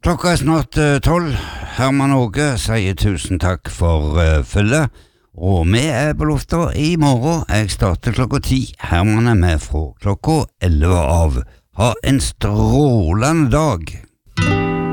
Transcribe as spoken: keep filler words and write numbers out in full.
Klokka er snart uh, tolv. Herman Åge sier tusen takk for uh, følget. Og vi er på lufta i morgen. Jeg starter klokka ti. Herman er med fra klokka elleve av. Ha en strålende dag.